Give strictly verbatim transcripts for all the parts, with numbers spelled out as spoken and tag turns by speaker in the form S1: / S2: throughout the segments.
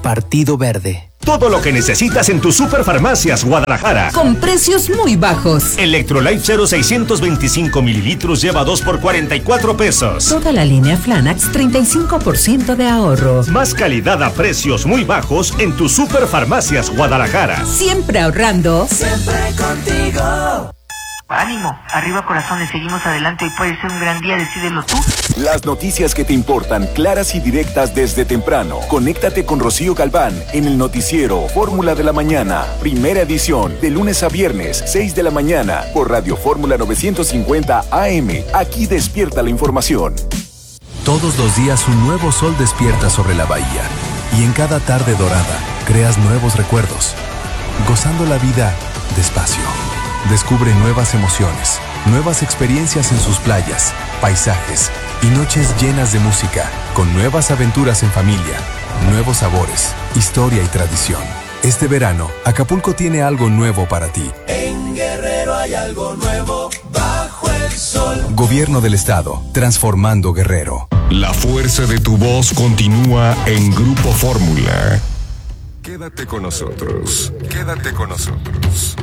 S1: Partido Verde.
S2: Todo lo que necesitas en tus Superfarmacias Guadalajara.
S3: Con precios muy bajos.
S2: Electrolyte Zero seiscientos veinticinco mililitros lleva dos por cuarenta y cuatro pesos.
S3: Toda la línea Flanax, treinta y cinco por ciento de ahorro.
S2: Más calidad a precios muy bajos en tus Superfarmacias Guadalajara.
S3: Siempre ahorrando.
S4: Siempre contigo.
S5: Ánimo, arriba corazones, seguimos adelante, hoy puede ser un gran día, decídelo tú.
S6: Las noticias que te importan, claras y directas desde temprano. Conéctate con Rocío Galván en el noticiero Fórmula de la Mañana, primera edición, de lunes a viernes, seis de la mañana, por Radio Fórmula novecientos cincuenta A M. Aquí despierta la información.
S7: Todos los días un nuevo sol despierta sobre la bahía, y en cada tarde dorada creas nuevos recuerdos, gozando la vida despacio. Descubre nuevas emociones, nuevas experiencias en sus playas, paisajes y noches llenas de música, con nuevas aventuras en familia, nuevos sabores, historia y tradición. Este verano, Acapulco tiene algo nuevo para ti.
S4: En Guerrero hay algo nuevo bajo el sol.
S7: Gobierno del Estado, transformando Guerrero.
S8: La fuerza de tu voz continúa en Grupo Fórmula. Quédate con nosotros, quédate con nosotros.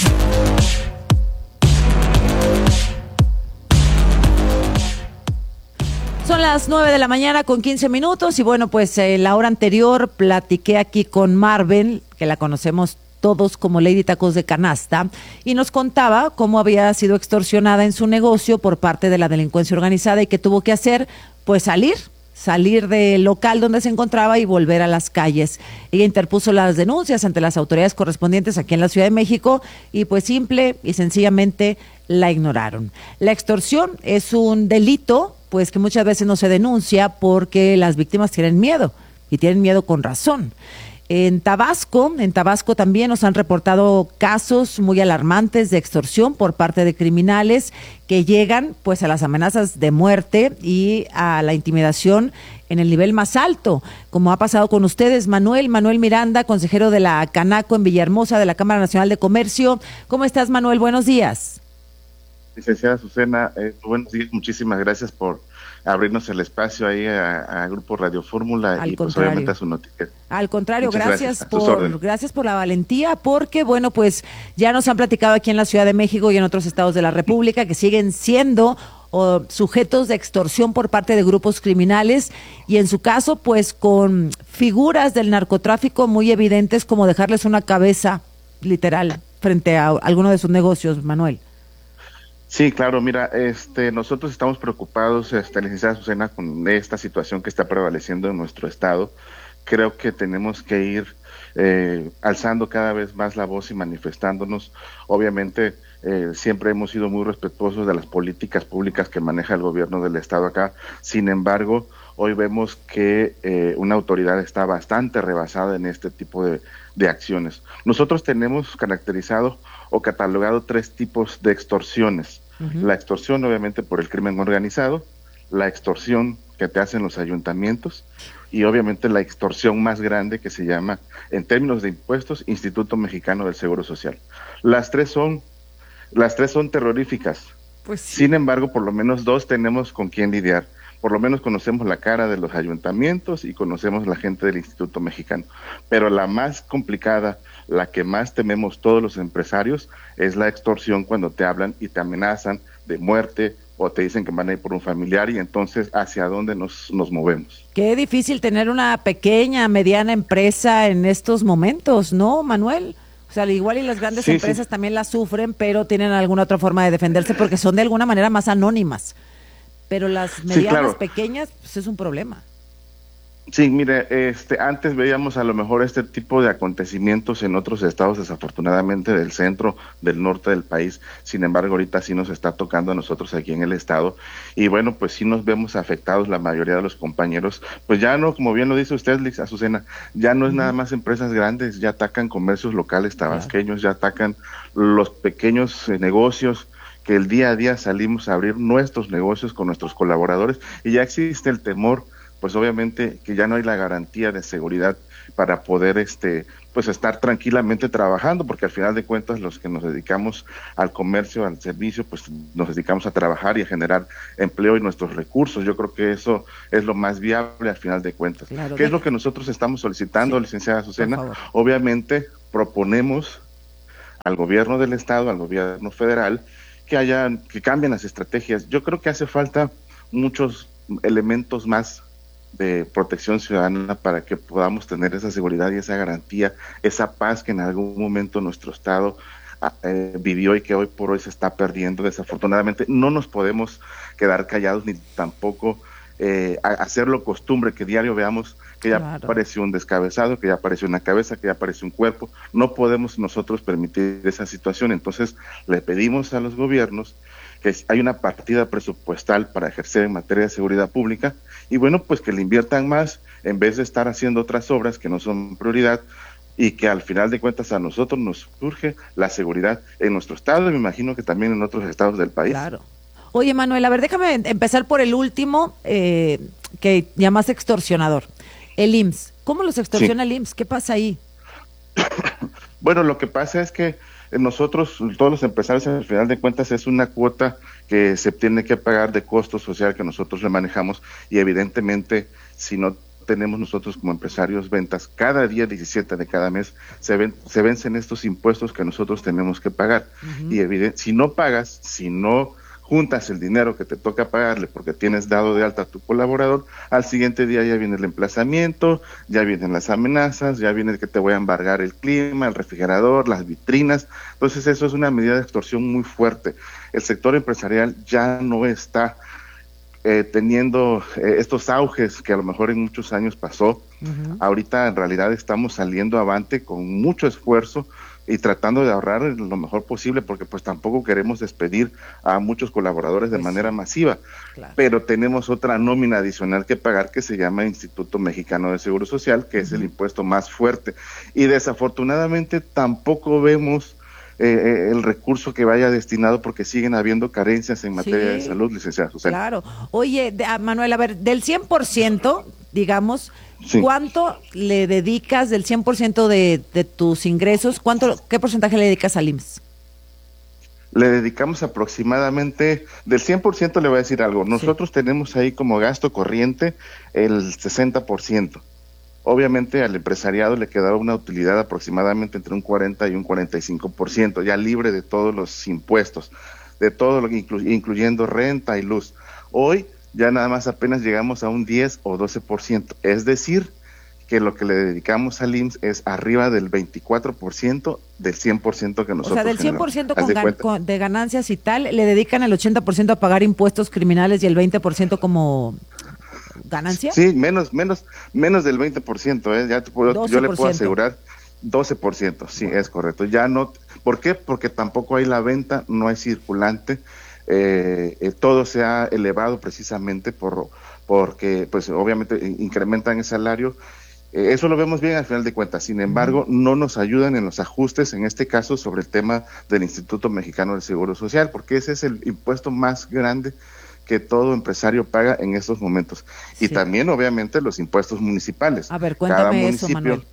S9: Son las nueve de la mañana con quince minutos y bueno, pues en eh, la hora anterior platiqué aquí con Marvel, que la conocemos todos como Lady Tacos de Canasta, y nos contaba cómo había sido extorsionada en su negocio por parte de la delincuencia organizada y que tuvo que hacer, pues salir, salir del local donde se encontraba y volver a las calles. Ella interpuso las denuncias ante las autoridades correspondientes aquí en la Ciudad de México y pues simple y sencillamente la ignoraron. La extorsión es un delito pues que muchas veces no se denuncia porque las víctimas tienen miedo y tienen miedo con razón. En Tabasco, en Tabasco también nos han reportado casos muy alarmantes de extorsión por parte de criminales que llegan pues a las amenazas de muerte y a la intimidación en el nivel más alto, como ha pasado con ustedes. Manuel, Manuel Miranda, consejero de la Canaco en Villahermosa, de la Cámara Nacional de Comercio. ¿Cómo estás, Manuel? Buenos días.
S10: Licenciada Azucena, eh, buenos días, muchísimas gracias por abrirnos el espacio ahí a, a Grupo Radio Fórmula y pues obviamente a su noticiero.
S9: Al contrario,
S10: Muchas
S9: gracias,
S10: gracias
S9: por gracias por la valentía, porque bueno, pues ya nos han platicado aquí en la Ciudad de México y en otros estados de la República que siguen siendo o, sujetos de extorsión por parte de grupos criminales y en su caso pues con figuras del narcotráfico muy evidentes como dejarles una cabeza literal frente a alguno de sus negocios, Manuel.
S10: Sí, claro, mira, este, nosotros estamos preocupados, este, licenciada Azucena, con esta situación que está prevaleciendo en nuestro estado. Creo que tenemos que ir eh, alzando cada vez más la voz y manifestándonos. Obviamente, eh, siempre hemos sido muy respetuosos de las políticas públicas que maneja el gobierno del estado acá. Sin embargo, hoy vemos que eh, una autoridad está bastante rebasada en este tipo de, de acciones. Nosotros tenemos caracterizado o catalogado tres tipos de extorsiones. Uh-huh. La extorsión, obviamente, por el crimen organizado, la extorsión que te hacen los ayuntamientos y obviamente la extorsión más grande que se llama, en términos de impuestos, Instituto Mexicano del Seguro Social. Las tres son, las tres son terroríficas. Pues sí. Sin embargo, por lo menos dos tenemos con quién lidiar. Por lo menos conocemos la cara de los ayuntamientos y conocemos la gente del Instituto Mexicano. Pero la más complicada, la que más tememos todos los empresarios, es la extorsión cuando te hablan y te amenazan de muerte o te dicen que van a ir por un familiar y entonces hacia dónde nos, nos movemos.
S9: Qué difícil tener una pequeña, mediana empresa en estos momentos, ¿no, Manuel? O sea, al igual y las grandes sí, empresas sí. también la sufren, pero tienen alguna otra forma de defenderse porque son de alguna manera más anónimas. Pero las medianas, sí, claro. pequeñas, pues es un problema.
S10: Sí, mire, este, antes veíamos a lo mejor este tipo de acontecimientos en otros estados, desafortunadamente del centro, del norte del país. Sin embargo, ahorita sí nos está tocando a nosotros aquí en el estado. Y bueno, pues sí nos vemos afectados la mayoría de los compañeros. Pues ya no, como bien lo dice usted, Azucena, ya no es uh-huh. nada más empresas grandes, ya atacan comercios locales tabasqueños, claro. ya atacan los pequeños eh, negocios, que el día a día salimos a abrir nuestros negocios con nuestros colaboradores y ya existe el temor pues obviamente que ya no hay la garantía de seguridad para poder este pues estar tranquilamente trabajando, porque al final de cuentas los que nos dedicamos al comercio, al servicio, pues nos dedicamos a trabajar y a generar empleo y nuestros recursos. Yo creo que eso es lo más viable al final de cuentas. Claro, ¿qué de... es lo que nosotros estamos solicitando, sí, licenciada Azucena? Obviamente proponemos al gobierno del estado, al gobierno federal, que haya, que cambien las estrategias. Yo creo que hace falta muchos elementos más de protección ciudadana para que podamos tener esa seguridad y esa garantía, esa paz que en algún momento nuestro estado eh, vivió y que hoy por hoy se está perdiendo desafortunadamente. No nos podemos quedar callados ni tampoco eh, hacerlo costumbre que diario veamos que ya claro. apareció un descabezado, que ya apareció una cabeza, que ya apareció un cuerpo. No podemos nosotros permitir esa situación. Entonces le pedimos a los gobiernos que hay una partida presupuestal para ejercer en materia de seguridad pública y bueno, pues que le inviertan más en vez de estar haciendo otras obras que no son prioridad y que al final de cuentas a nosotros nos surge la seguridad en nuestro estado y me imagino que también en otros estados del país.
S9: Claro. Oye, Manuel, a ver, déjame empezar por el último eh, que llamas extorsionador, el I M S S. ¿Cómo los extorsiona sí. el I M S S? ¿Qué pasa ahí?
S10: Bueno, lo que pasa es que nosotros, todos los empresarios, al final de cuentas, es una cuota que se tiene que pagar de costo social que nosotros le manejamos y evidentemente, si no tenemos nosotros como empresarios ventas, cada día diecisiete de cada mes se, ven, se vencen estos impuestos que nosotros tenemos que pagar. Uh-huh. Y evidente, si no pagas, si no juntas el dinero que te toca pagarle porque tienes dado de alta a tu colaborador, al siguiente día ya viene el emplazamiento, ya vienen las amenazas, ya viene que te voy a embargar el clima, el refrigerador, las vitrinas. Entonces eso es una medida de extorsión muy fuerte. El sector empresarial ya no está eh, teniendo eh, estos auges que a lo mejor en muchos años pasó. Uh-huh. Ahorita en realidad estamos saliendo avante con mucho esfuerzo y tratando de ahorrar lo mejor posible, porque pues tampoco queremos despedir a muchos colaboradores de pues manera sí. masiva, claro. pero tenemos otra nómina adicional que pagar que se llama Instituto Mexicano de Seguro Social, que uh-huh. es el impuesto más fuerte, y desafortunadamente tampoco vemos eh, el recurso que vaya destinado porque siguen habiendo carencias en materia sí. de salud, licenciada Susana.
S9: Claro. Oye, de, Manuel, a ver, del cien por ciento, digamos, sí. ¿cuánto le dedicas del cien por ciento de, de tus ingresos? ¿Cuánto, qué porcentaje le dedicas al I M S S?
S10: Le dedicamos aproximadamente, del cien por ciento le voy a decir algo, nosotros sí. tenemos ahí como gasto corriente el sesenta por ciento. Obviamente al empresariado le quedará una utilidad aproximadamente entre un cuarenta y un cuarenta y cinco por ciento, ya libre de todos los impuestos, de todo lo que inclu- incluyendo renta y luz. Hoy ya nada más apenas llegamos a un diez o doce por ciento, es decir, que lo que le dedicamos al I M S S es arriba del veinticuatro por ciento del cien por ciento que nosotros
S9: O sea, del cien por ciento con gan- con, de ganancias y tal, le dedican el ochenta por ciento a pagar impuestos criminales y el veinte por ciento como ganancia.
S10: Sí, menos menos menos del veinte por ciento, ¿eh? Ya te puedo, yo le puedo asegurar doce por ciento, sí, es correcto. Ya no, ¿por qué? Porque tampoco hay la venta, no hay circulante. Eh, eh, todo se ha elevado precisamente por porque pues obviamente incrementan el salario, eh, eso lo vemos bien al final de cuentas. Sin embargo, no nos ayudan en los ajustes, en este caso sobre el tema del Instituto Mexicano del Seguro Social, porque ese es el impuesto más grande que todo empresario paga en estos momentos. Sí. Y también obviamente los impuestos municipales.
S9: A ver, cuéntame eso, Manuel.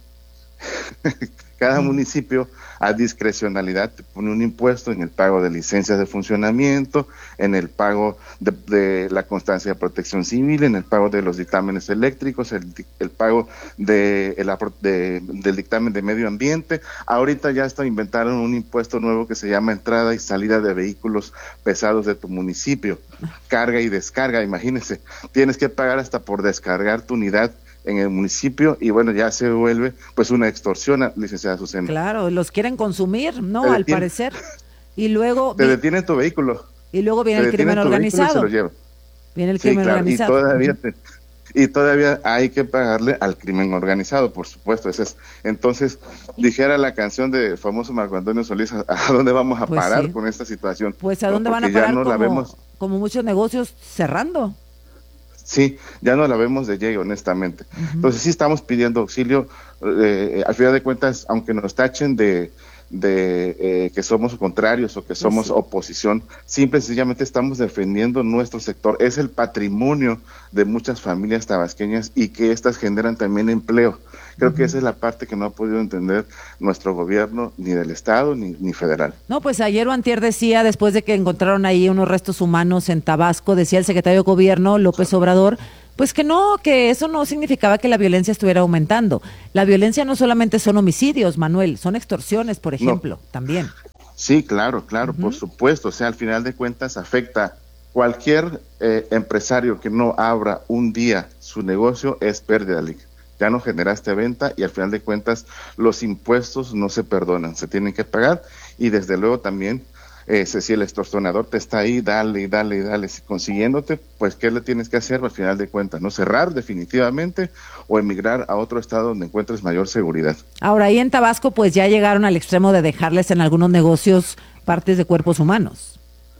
S10: Cada municipio a discrecionalidad te pone un impuesto en el pago de licencias de funcionamiento, en el pago de, de la constancia de protección civil, en el pago de los dictámenes eléctricos, el, el pago de, el, de, del dictamen de medio ambiente. Ahorita ya hasta inventaron un impuesto nuevo que se llama entrada y salida de vehículos pesados de tu municipio, carga y descarga. Imagínense, tienes que pagar hasta por descargar tu unidad en el municipio y bueno, ya se vuelve pues una extorsión, licenciada Azucena.
S9: Claro, los quieren consumir, ¿no? Al parecer. Y luego...
S10: Te detienen tu vehículo.
S9: Y luego viene el crimen organizado. Viene el crimen organizado.
S10: Y todavía, te, y todavía hay que pagarle al crimen organizado, por supuesto. Ese es, entonces, dijera la canción de famoso Marco Antonio Solís, ¿a, a dónde vamos a pues parar sí. con esta situación?
S9: Pues a dónde no, van a parar no como, vemos... como muchos negocios cerrando.
S10: Sí, ya no la vemos de llegue, honestamente. Uh-huh. Entonces sí estamos pidiendo auxilio. Eh, al final de cuentas, aunque nos tachen de, de eh, que somos contrarios o que somos sí. oposición, simple y sencillamente estamos defendiendo nuestro sector, es el patrimonio de muchas familias tabasqueñas y que estas generan también empleo. Creo uh-huh. que esa es la parte que no ha podido entender nuestro gobierno, ni del estado ni, ni federal.
S9: No, pues ayer o antier decía, después de que encontraron ahí unos restos humanos en Tabasco, decía el secretario de Gobierno, López Obrador, pues que no, que eso no significaba que la violencia estuviera aumentando. La violencia no solamente son homicidios, Manuel, son extorsiones, por ejemplo, no. también.
S10: Sí, claro, claro, uh-huh. por supuesto. O sea, al final de cuentas afecta cualquier eh, empresario que no abra un día su negocio, es pérdida. Ya no generaste venta y al final de cuentas los impuestos no se perdonan, se tienen que pagar y desde luego también Eh, si el extorsionador te está ahí, dale y dale y dale, si consiguiéndote, pues ¿qué le tienes que hacer al final de cuentas? ¿No? Cerrar definitivamente o emigrar a otro estado donde encuentres mayor seguridad.
S9: Ahora, ahí en Tabasco, pues ya llegaron al extremo de dejarles en algunos negocios partes de cuerpos humanos.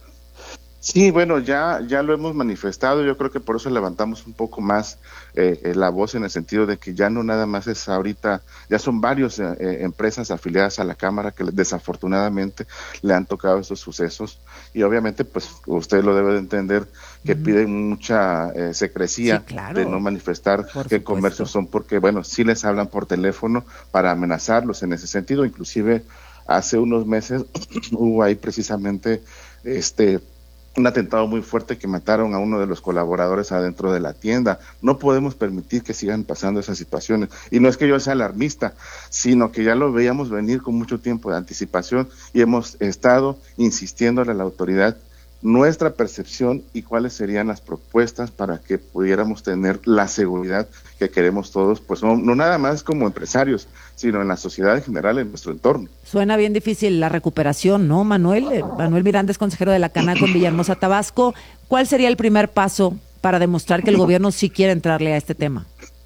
S10: Sí, bueno, ya ya lo hemos manifestado, yo creo que por eso levantamos un poco más eh, eh, la voz en el sentido de que ya no nada más es ahorita, ya son varias eh, eh, empresas afiliadas a la Cámara que desafortunadamente le han tocado estos sucesos y obviamente pues usted lo debe de entender que uh-huh. piden mucha eh, secrecía sí, claro. de no manifestar por qué supuesto. Comercios son porque bueno, sí les hablan por teléfono para amenazarlos en ese sentido, inclusive hace unos meses hubo ahí precisamente este un atentado muy fuerte que mataron a uno de los colaboradores adentro de la tienda. No podemos permitir que sigan pasando esas situaciones. Y no es que yo sea alarmista, sino que ya lo veíamos venir con mucho tiempo de anticipación y hemos estado insistiéndole a la autoridad nuestra percepción y cuáles serían las propuestas para que pudiéramos tener la seguridad que queremos todos, pues no, no nada más como empresarios, sino en la sociedad en general, en nuestro entorno.
S9: Suena bien difícil la recuperación, ¿no, Manuel? Eh, Manuel Miranda es consejero de la Canaco en Villahermosa, Tabasco. ¿Cuál sería el primer paso para demostrar que el gobierno sí quiere entrarle a este tema?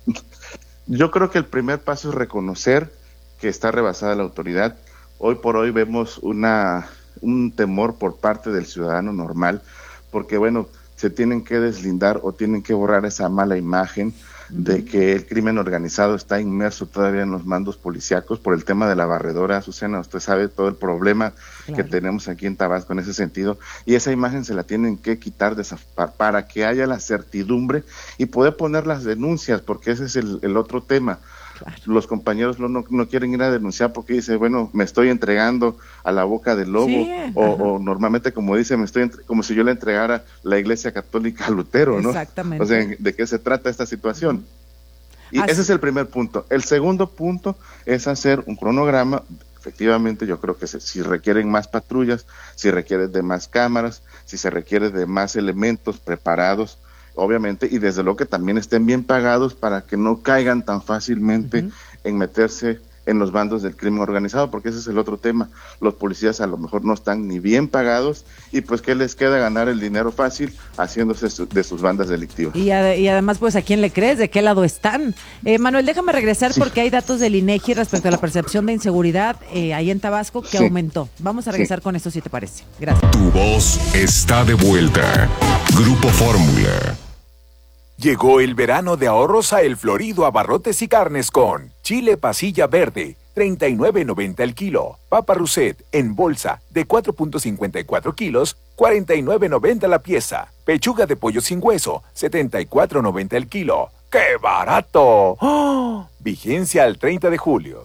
S10: Yo creo que el primer paso es reconocer que está rebasada la autoridad. Hoy por hoy vemos una un temor por parte del ciudadano normal, porque bueno, se tienen que deslindar o tienen que borrar esa mala imagen uh-huh. de que el crimen organizado está inmerso todavía en los mandos policíacos por el tema de la barredora. Azucena, usted sabe todo el problema claro. que tenemos aquí en Tabasco en ese sentido, y esa imagen se la tienen que quitar de esa, para que haya la certidumbre y poder poner las denuncias, porque ese es el, el otro tema. Claro. Los compañeros no, no, no quieren ir a denunciar porque dice, bueno, me estoy entregando a la boca del lobo, sí, o, o normalmente como dice, me estoy entre, como si yo le entregara la Iglesia Católica a Lutero, ¿no?
S9: Exactamente.
S10: O sea, ¿de qué se trata esta situación? Y Así. ese es el primer punto. El segundo punto es hacer un cronograma. Efectivamente, yo creo que se, si requieren más patrullas, si requieren de más cámaras, si se requiere de más elementos preparados, obviamente, y desde luego que también estén bien pagados para que no caigan tan fácilmente uh-huh. en meterse en los bandos del crimen organizado, porque ese es el otro tema. Los policías a lo mejor no están ni bien pagados y pues ¿qué les queda? Ganar el dinero fácil haciéndose su, de sus bandas delictivas.
S9: Y, ad- y además, pues, ¿a quién le crees? ¿De qué lado están? Eh, Manuel, déjame regresar sí. porque hay datos del INEGI respecto a la percepción de inseguridad eh, ahí en Tabasco que sí. aumentó. Vamos a regresar sí. con esto, si te parece. Gracias.
S8: Tu voz está de vuelta. Grupo Fórmula.
S6: Llegó el verano de ahorros a El Florido Abarrotes y Carnes con chile pasilla verde, treinta y nueve noventa el kilo. Papa Rousset en bolsa de cuatro punto cincuenta y cuatro kilos, cuarenta y nueve noventa la pieza. Pechuga de pollo sin hueso, setenta y cuatro noventa el kilo. ¡Qué barato! ¡Oh! Vigencia al treinta de julio.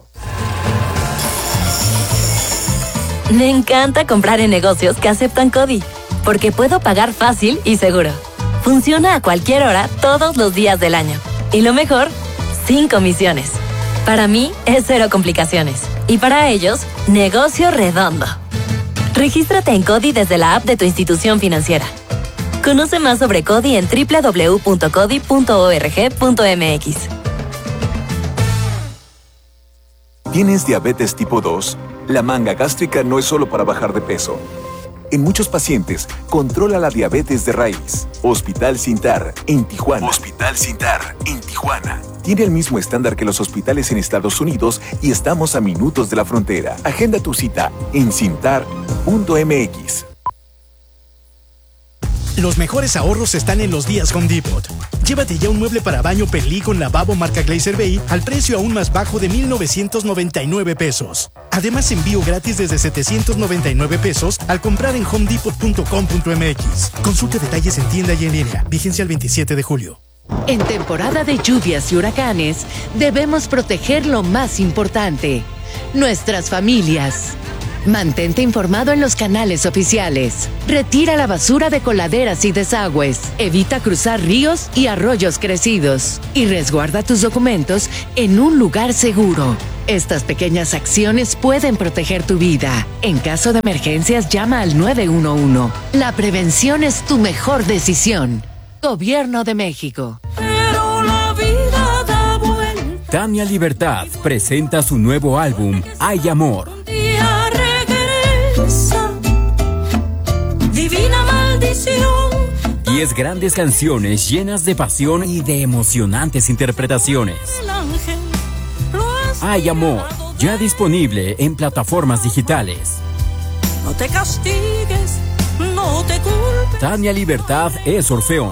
S1: Me encanta comprar en negocios que aceptan CODI, porque puedo pagar fácil y seguro. Funciona a cualquier hora, todos los días del año. Y lo mejor, sin comisiones. Para mí, es cero complicaciones. Y para ellos, negocio redondo. Regístrate en CODI desde la app de tu institución financiera. Conoce más sobre CODI en doble u doble u doble u punto codi punto org punto m x.
S6: ¿Tienes diabetes tipo dos? La manga gástrica no es solo para bajar de peso. En muchos pacientes, controla la diabetes de raíz. Hospital Sintar, en Tijuana. Hospital Sintar, en Tijuana. Tiene el mismo estándar que los hospitales en Estados Unidos y estamos a minutos de la frontera. Agenda tu cita en cintar punto m x.
S11: Los mejores ahorros están en los días Home Depot. Llévate ya un mueble para baño Perlí con lavabo marca Glazer Bay al precio aún más bajo de mil novecientos noventa y nueve pesos. Además, envío gratis desde setecientos noventa y nueve pesos al comprar en home depot punto com punto m x. Consulta detalles en tienda y en línea. Vigencia el veintisiete de julio.
S12: En temporada de lluvias y huracanes, debemos proteger lo más importante, nuestras familias. Mantente informado en los canales oficiales. Retira la basura de coladeras y desagües. Evita cruzar ríos y arroyos crecidos. Y resguarda tus documentos en un lugar seguro. Estas pequeñas acciones pueden proteger tu vida. En caso de emergencias, llama al nueve uno uno. La prevención es tu mejor decisión. Gobierno de México.
S13: Pero la vida da vuelta.
S14: Tania Libertad presenta su nuevo álbum, Hay Amor.
S13: Día regresa. Divina maldición.
S14: Diez grandes canciones llenas de pasión y de emocionantes interpretaciones.
S13: El ángel
S14: Hay Amor, ya disponible en plataformas digitales.
S13: no te castigues, no te culpes.
S14: Tania Libertad es Orfeón.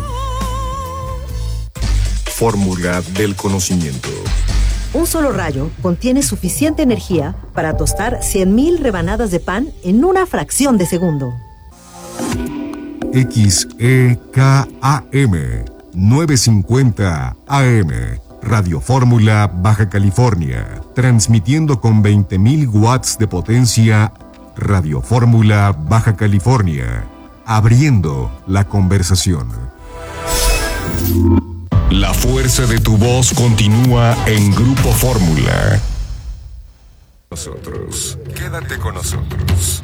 S8: Fórmula del conocimiento.
S15: Un solo rayo contiene suficiente energía para tostar cien mil rebanadas de pan en una fracción de segundo.
S8: X E K A M novecientos cincuenta A M Radio Fórmula Baja California, transmitiendo con veinte mil watts de potencia. Radio Fórmula Baja California, abriendo la conversación. La fuerza de tu voz continúa en Grupo Fórmula. Nosotros, quédate con nosotros.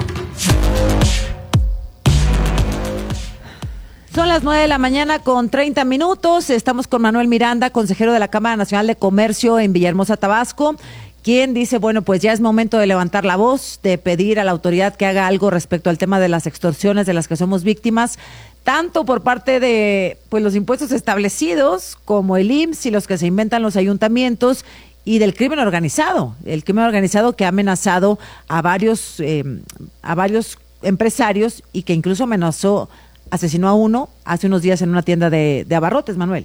S9: Son las nueve de la mañana con treinta minutos. Estamos con Manuel Miranda, consejero de la Cámara Nacional de Comercio en Villahermosa, Tabasco, quien dice, bueno, pues ya es momento de levantar la voz, de pedir a la autoridad que haga algo respecto al tema de las extorsiones de las que somos víctimas, tanto por parte de pues los impuestos establecidos como el I M S S y los que se inventan los ayuntamientos, y del crimen organizado, el crimen organizado que ha amenazado a varios, eh, a varios empresarios y que incluso amenazó, asesinó a uno hace unos días en una tienda de, de abarrotes, Manuel.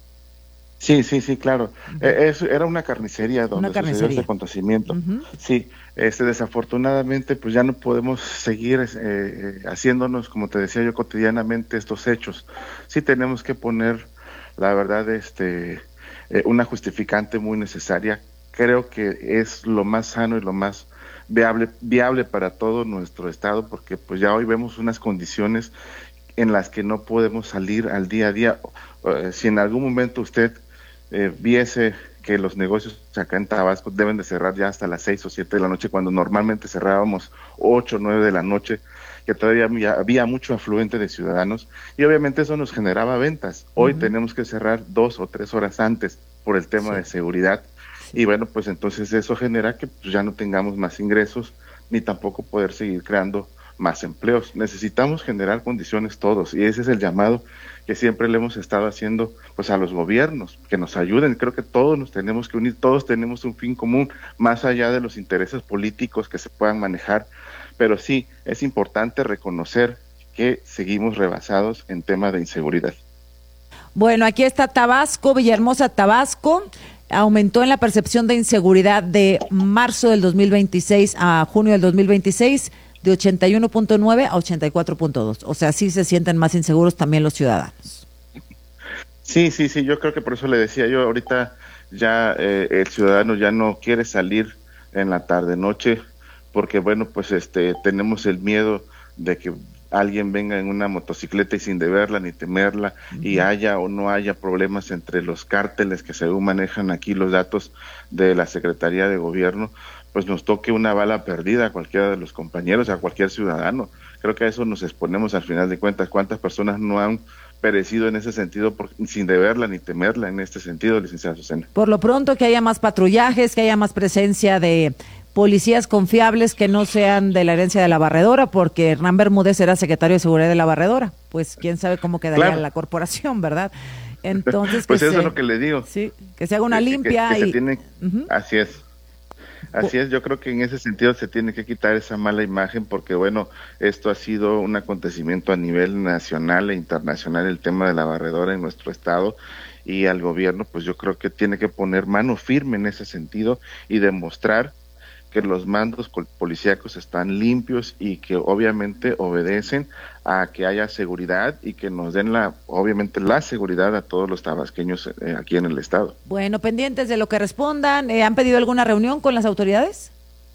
S10: Sí, sí, sí, claro. Uh-huh. Eh, es, era una carnicería donde
S9: una carnicería.
S10: sucedió ese acontecimiento. Uh-huh. Sí, este, desafortunadamente, pues ya no podemos seguir eh, eh, haciéndonos, como te decía yo, cotidianamente estos hechos. Sí tenemos que poner, la verdad, este, eh, una justificante muy necesaria. Creo que es lo más sano y lo más viable, viable para todo nuestro estado, porque pues ya hoy vemos unas condiciones en las que no podemos salir al día a día. Uh, si en algún momento usted eh, viese que los negocios acá en Tabasco deben de cerrar ya hasta las seis o siete de la noche, cuando normalmente cerrábamos ocho o nueve de la noche, que todavía había, había mucho afluente de ciudadanos, y obviamente eso nos generaba ventas. Hoy uh-huh. tenemos que cerrar dos o tres horas antes por el tema sí. de seguridad, sí. y bueno, pues entonces eso genera que pues, ya no tengamos más ingresos, ni tampoco poder seguir creando más empleos. Necesitamos generar condiciones todos, y ese es el llamado que siempre le hemos estado haciendo pues a los gobiernos, que nos ayuden. Creo que todos nos tenemos que unir, todos tenemos un fin común, más allá de los intereses políticos que se puedan manejar, pero sí es importante reconocer que seguimos rebasados en tema de inseguridad.
S9: Bueno, aquí está Tabasco, Villahermosa, Tabasco. Aumentó en la percepción de inseguridad de marzo del dos mil veintiséis a junio del dos mil veintiséis, de ochenta y uno punto nueve a ochenta y cuatro punto dos. O sea, sí se sienten más inseguros también los ciudadanos.
S10: Sí, sí, sí, yo creo que por eso le decía yo, ahorita ya eh, el ciudadano ya no quiere salir en la tarde-noche, porque bueno, pues este tenemos el miedo de que alguien venga en una motocicleta y sin deberla ni temerla, uh-huh. y haya o no haya problemas entre los cárteles que según manejan aquí los datos de la Secretaría de Gobierno, pues nos toque una bala perdida a cualquiera de los compañeros, a cualquier ciudadano. Creo que a eso nos exponemos al final de cuentas. ¿Cuántas personas no han perecido en ese sentido por, sin deberla ni temerla en este sentido, licenciada Susana?
S9: Por lo pronto que haya más patrullajes, que haya más presencia de policías confiables que no sean de la herencia de la barredora, porque Hernán Bermúdez era secretario de Seguridad de la barredora. Pues quién sabe cómo quedaría claro. la corporación, ¿verdad? Entonces,
S10: pues
S9: que
S10: eso
S9: se,
S10: es lo que le digo.
S9: Sí, que se haga una
S10: que,
S9: limpia.
S10: Que, que
S9: y
S10: se tiene, uh-huh. Así es. Así es, yo creo que en ese sentido se tiene que quitar esa mala imagen porque, bueno, esto ha sido un acontecimiento a nivel nacional e internacional, el tema de la barredora en nuestro estado, y al gobierno, pues yo creo que tiene que poner mano firme en ese sentido y demostrar que los mandos policíacos están limpios y que obviamente obedecen a que haya seguridad y que nos den la, obviamente la seguridad a todos los tabasqueños eh, aquí en el estado.
S9: Bueno, pendientes de lo que respondan, eh, ¿han pedido alguna reunión con las autoridades?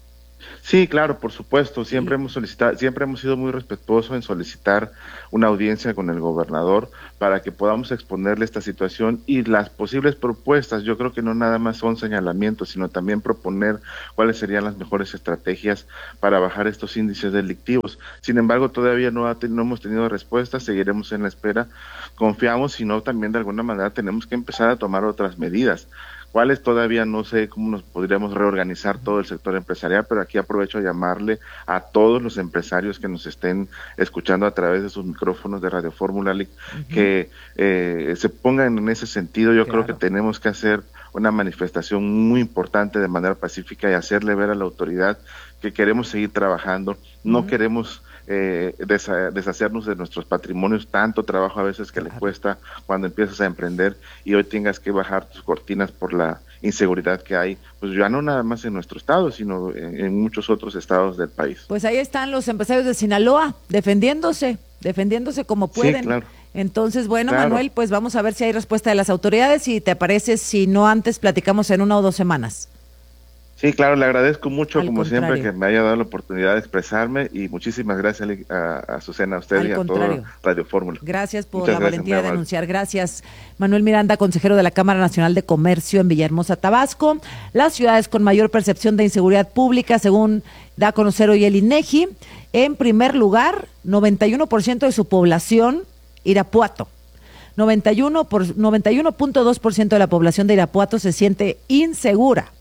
S10: Sí, claro, por supuesto, siempre hemos solicitado, siempre hemos sido muy respetuosos en solicitar una audiencia con el gobernador para que podamos exponerle esta situación y las posibles propuestas. Yo creo que no nada más son señalamientos, sino también proponer cuáles serían las mejores estrategias para bajar estos índices delictivos. Sin embargo, todavía no, ha, no hemos tenido respuestas, seguiremos en la espera, confiamos, sino también de alguna manera tenemos que empezar a tomar otras medidas. Cuáles todavía no sé cómo nos podríamos reorganizar todo el sector empresarial, pero aquí aprovecho a llamarle a todos los empresarios que nos estén escuchando a través de sus micrófonos de Radio Fórmula, uh-huh. que eh, se pongan en ese sentido. Yo claro. creo que tenemos que hacer una manifestación muy importante de manera pacífica y hacerle ver a la autoridad que queremos seguir trabajando, no uh-huh. queremos eh, desa- deshacernos de nuestros patrimonios, tanto trabajo a veces que claro. le cuesta cuando empiezas a emprender y hoy tengas que bajar tus cortinas por la inseguridad que hay, pues ya no nada más en nuestro estado, sino en, en muchos otros estados del país.
S9: Pues ahí están los empresarios de Sinaloa, defendiéndose, defendiéndose como pueden.
S10: Sí, claro.
S9: Entonces, bueno,
S10: claro.
S9: Manuel, pues vamos a ver si hay respuesta de las autoridades y te parece, si no antes platicamos en una o dos semanas.
S10: Sí, claro, le agradezco mucho,
S9: Al
S10: como
S9: contrario.
S10: siempre, que me haya dado la oportunidad de expresarme y muchísimas gracias a, a Azucena, a usted
S9: Al
S10: y a
S9: contrario.
S10: todo Radio Fórmula.
S9: Gracias por
S10: Muchas
S9: la
S10: gracias,
S9: valentía de
S10: muy amable.
S9: denunciar. Gracias, Manuel Miranda, consejero de la Cámara Nacional de Comercio en Villahermosa, Tabasco. Las ciudades con mayor percepción de inseguridad pública, según da a conocer hoy el INEGI, en primer lugar, noventa y uno por ciento de su población, Irapuato. noventa y uno por, noventa y uno punto dos por ciento de la población de Irapuato se siente insegura.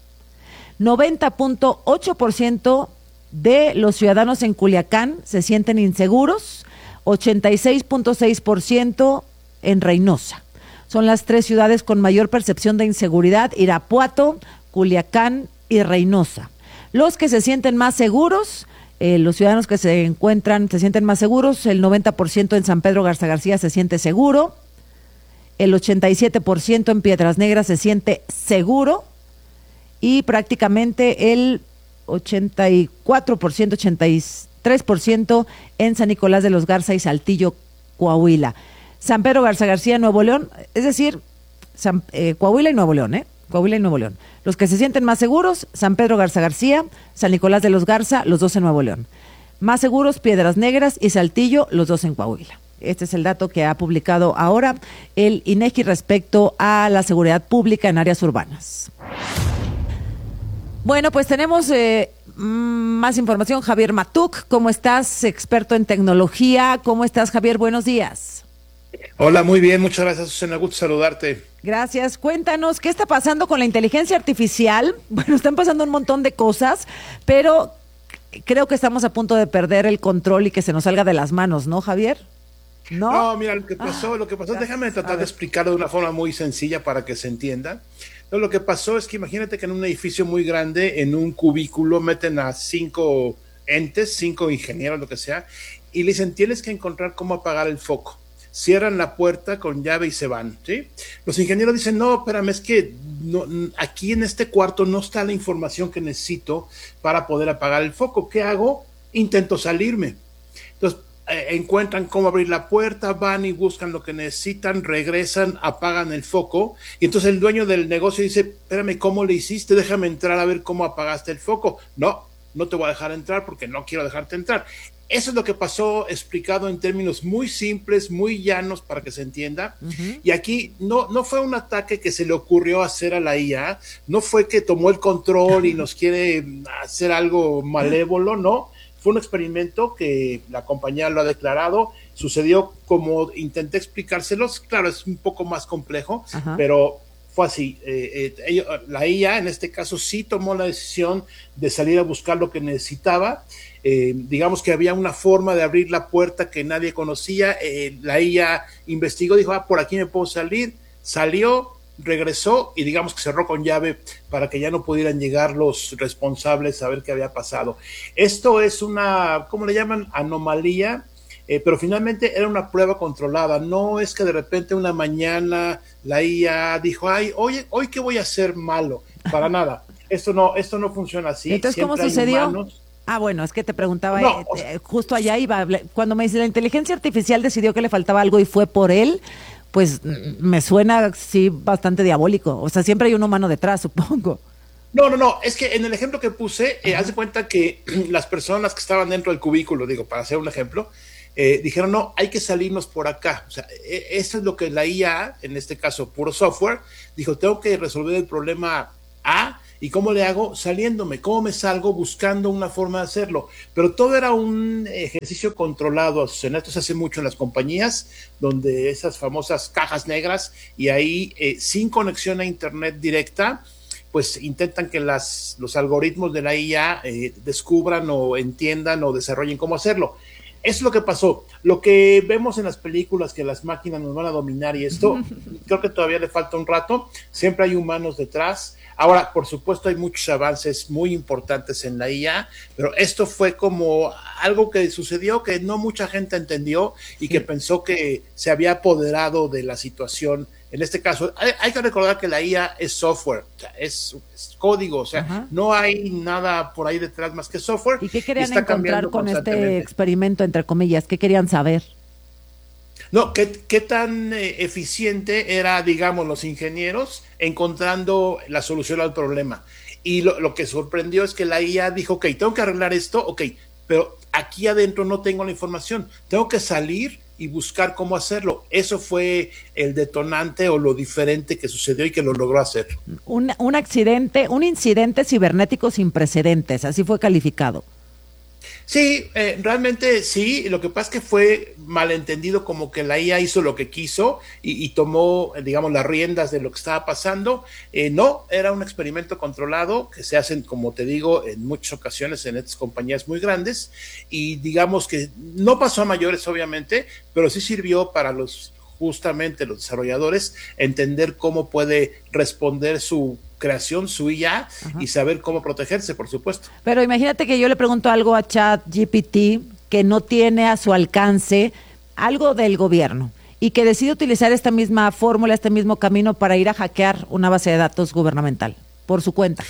S9: noventa punto ocho por ciento de los ciudadanos en Culiacán se sienten inseguros, ochenta y seis punto seis por ciento en Reynosa. Son las tres ciudades con mayor percepción de inseguridad: Irapuato, Culiacán y Reynosa. Los que se sienten más seguros, eh, los ciudadanos que se encuentran, se sienten más seguros, el noventa por ciento en San Pedro Garza García se siente seguro, el ochenta y siete por ciento en Piedras Negras se siente seguro, y prácticamente el ochenta y cuatro por ciento, ochenta y tres por ciento en San Nicolás de los Garza y Saltillo, Coahuila. San Pedro Garza García, Nuevo León, es decir, San, eh, Coahuila y Nuevo León, ¿eh? Coahuila y Nuevo León. Los que se sienten más seguros, San Pedro Garza García, San Nicolás de los Garza, los dos en Nuevo León. Más seguros, Piedras Negras y Saltillo, los dos en Coahuila. Este es el dato que ha publicado ahora el INEGI respecto a la seguridad pública en áreas urbanas. Bueno, pues tenemos eh, más información. Javier Matuk, ¿cómo estás? Experto en tecnología. ¿Cómo estás, Javier? Buenos días.
S16: Hola, muy bien. Muchas gracias, Susana. Gusto saludarte.
S9: Gracias. Cuéntanos, ¿qué está pasando con la inteligencia artificial? Bueno, están pasando un montón de cosas, pero creo que estamos a punto de perder el control y que se nos salga de las manos, ¿no, Javier? No,
S16: no mira, lo que pasó, ah, lo que pasó, déjame tratar de explicarlo de una forma muy sencilla para que se entienda. No, lo que pasó es que imagínate que en un edificio muy grande, en un cubículo, meten a cinco entes, cinco ingenieros, lo que sea, y le dicen, tienes que encontrar cómo apagar el foco. Cierran la puerta con llave y se van, ¿sí? Los ingenieros dicen, no, espérame, es que no, aquí en este cuarto no está la información que necesito para poder apagar el foco. ¿Qué hago? Intento salirme. Entonces, eh, encuentran cómo abrir la puerta, van y buscan lo que necesitan, regresan, apagan el foco, y entonces el dueño del negocio dice, espérame, ¿cómo le hiciste? Déjame entrar a ver cómo apagaste el foco. No, no te voy a dejar entrar porque no quiero dejarte entrar. Eso es lo que pasó, explicado en términos muy simples, muy llanos para que se entienda. Uh-huh. Y aquí no, no fue un ataque que se le ocurrió hacer a la I A, no fue que tomó el control y nos quiere hacer algo malévolo, no. Fue un experimento que la compañía lo ha declarado, sucedió como intenté explicárselos, claro, es un poco más complejo, uh-huh. pero fue así. Eh, eh, ellos, la I A en este caso sí tomó la decisión de salir a buscar lo que necesitaba. Eh, digamos que había una forma de abrir la puerta que nadie conocía, eh, la I A investigó, dijo, ah, por aquí me puedo salir, salió, regresó y digamos que cerró con llave para que ya no pudieran llegar los responsables a ver qué había pasado. Esto es una, ¿cómo le llaman? Anomalía. Eh, pero finalmente era una prueba controlada, no es que de repente una mañana la I A dijo, ay, oye, hoy qué voy a hacer malo, para nada, esto no, esto no funciona así.
S9: Entonces,
S16: Siempre
S9: ¿cómo sucedió?
S16: Humanos.
S9: Ah, bueno, es que te preguntaba,
S16: No,
S9: eh,
S16: o sea,
S9: eh, justo allá iba, cuando me dice la inteligencia artificial decidió que le faltaba algo y fue por él, pues me suena sí bastante diabólico, o sea, siempre hay un humano detrás, supongo.
S16: No, no, no, es que en el ejemplo que puse, eh, haz de cuenta que las personas que estaban dentro del cubículo, digo, para hacer un ejemplo, Eh, dijeron, no, hay que salirnos por acá. O sea, eh, eso es lo que la I A, en este caso puro software, dijo, tengo que resolver el problema A, ¿y cómo le hago? Saliéndome. ¿Cómo me salgo? Buscando una forma de hacerlo. Pero todo era un ejercicio controlado. En esto se hace mucho en las compañías, donde esas famosas cajas negras, y ahí eh, sin conexión a internet directa, pues intentan que las, los algoritmos de la I A eh, descubran o entiendan o desarrollen cómo hacerlo. Eso es lo que pasó. Lo que vemos en las películas, que las máquinas nos van a dominar y esto, creo que todavía le falta un rato. Siempre hay humanos detrás. Ahora, por supuesto, hay muchos avances muy importantes en la I A, pero esto fue como algo que sucedió que no mucha gente entendió y que pensó que se había apoderado de la situación. En este caso, hay, hay que recordar que la I A es software, o sea, es, es código, o sea, Ajá. no hay nada por ahí detrás más que software.
S9: ¿Y qué querían y encontrar con este experimento, entre comillas? ¿Qué querían saber?
S16: No, ¿qué, qué tan eh, eficiente era, digamos, los ingenieros encontrando la solución al problema? Y lo, lo que sorprendió es que la I A dijo, ok, tengo que arreglar esto, ok, pero aquí adentro no tengo la información, tengo que salir y buscar cómo hacerlo. Eso fue el detonante o lo diferente que sucedió y que lo logró hacer.
S9: Un, un accidente, un incidente cibernético sin precedentes, así fue calificado.
S16: Sí, eh, realmente sí, lo que pasa es que fue malentendido, como que la I A hizo lo que quiso y, y tomó, digamos, las riendas de lo que estaba pasando. Eh, no, era un experimento controlado que se hacen, como te digo, en muchas ocasiones en estas compañías muy grandes, y digamos que no pasó a mayores, obviamente, pero sí sirvió para los justamente los desarrolladores entender cómo puede responder su creación, su I A, Ajá. y saber cómo protegerse, por supuesto.
S9: Pero imagínate que yo le pregunto algo a ChatGPT que no tiene a su alcance algo del gobierno y que decide utilizar esta misma fórmula, este mismo camino para ir a hackear una base de datos gubernamental por su cuenta.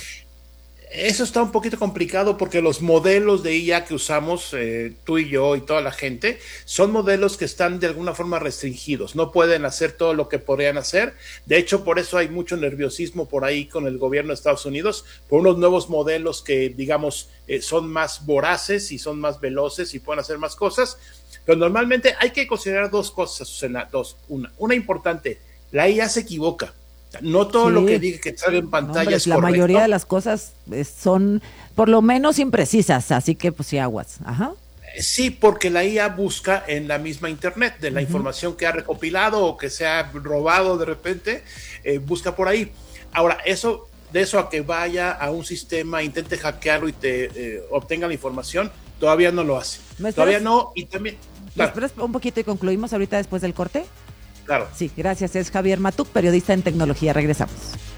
S16: Eso está un poquito complicado porque los modelos de I A que usamos, eh, tú y yo y toda la gente, son modelos que están de alguna forma restringidos, no pueden hacer todo lo que podrían hacer. De hecho, por eso hay mucho nerviosismo por ahí con el gobierno de Estados Unidos, por unos nuevos modelos que, digamos, eh, son más voraces y son más veloces y pueden hacer más cosas. Pero normalmente hay que considerar dos cosas, Susana, dos. Una, una importante, la I A se equivoca. No todo sí. lo que diga que sale en pantalla no, hombre, es
S9: la
S16: correcto.
S9: Mayoría de las cosas son por lo menos imprecisas, así que pues sí, aguas. Ajá.
S16: Sí, porque la I A busca en la misma internet, de la uh-huh. información que ha recopilado o que se ha robado de repente, eh, busca por ahí. Ahora, eso, de eso a que vaya a un sistema, intente hackearlo y te eh, obtenga la información, todavía no lo hace. Todavía no, y también...
S9: Claro. ¿Me esperas un poquito y concluimos ahorita después del corte?
S16: Claro.
S9: Sí, gracias. Es Javier Matuk, periodista en tecnología. Regresamos.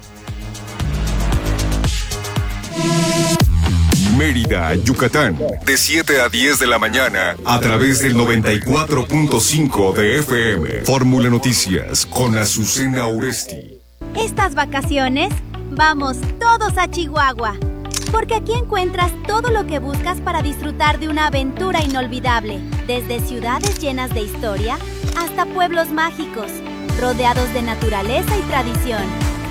S8: Mérida, Yucatán, de siete a diez de la mañana, a través del noventa y cuatro punto cinco de F M. Fórmula Noticias, con Azucena Uresti.
S17: Estas vacaciones, vamos todos a Chihuahua, porque aquí encuentras todo lo que buscas para disfrutar de una aventura inolvidable, desde ciudades llenas de historia hasta pueblos mágicos, rodeados de naturaleza y tradición.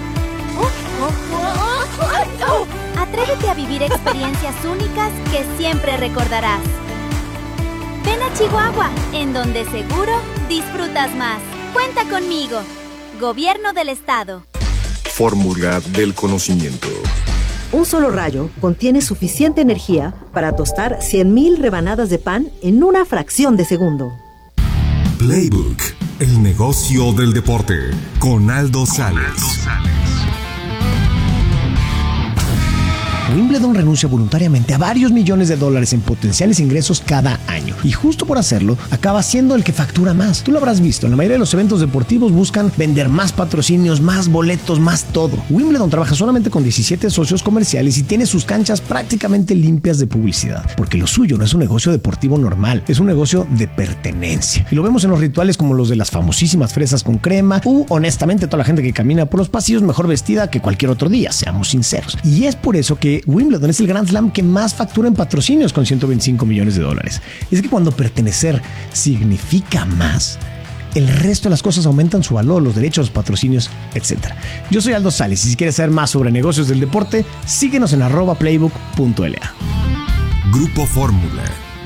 S17: Atrévete a vivir experiencias únicas que siempre recordarás. Ven a Chihuahua, en donde seguro disfrutas más. Cuenta conmigo. Gobierno del Estado.
S8: Fórmula del conocimiento.
S15: Un solo rayo contiene suficiente energía para tostar cien mil rebanadas de pan en una fracción de segundo.
S8: Playbook, el negocio del deporte, con Aldo Sales.
S18: Wimbledon renuncia voluntariamente a varios millones de dólares en potenciales ingresos cada año. Y justo por hacerlo, acaba siendo el que factura más. Tú lo habrás visto, en la mayoría de los eventos deportivos buscan vender más patrocinios, más boletos, más todo. Wimbledon trabaja solamente con diecisiete socios comerciales y tiene sus canchas prácticamente limpias de publicidad. Porque lo suyo no es un negocio deportivo normal, es un negocio de pertenencia. Y lo vemos en los rituales como los de las famosísimas fresas con crema u, honestamente, toda la gente que camina por los pasillos mejor vestida que cualquier otro día, seamos sinceros. Y es por eso que Wimbledon es el Grand Slam que más factura en patrocinios con ciento veinticinco millones de dólares. Es que cuando pertenecer significa más, el resto de las cosas aumentan su valor, los derechos, los patrocinios, etcétera. Yo soy Aldo Sales y si quieres saber más sobre negocios del deporte, síguenos en arroba playbook punto l a.
S8: Grupo Fórmula.